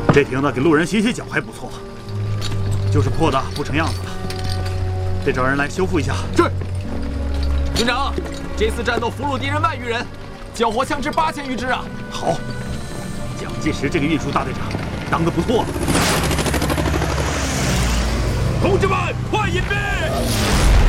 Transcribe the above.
这瓶子给路人洗洗脚还不错，就是破的不成样子了，得找人来修复一下。 是。军长，这次战斗俘虏敌人10000余人，缴获枪支8000余支啊！ 好，蒋介石这个运输大队长当得不错。 同志们，快引兵！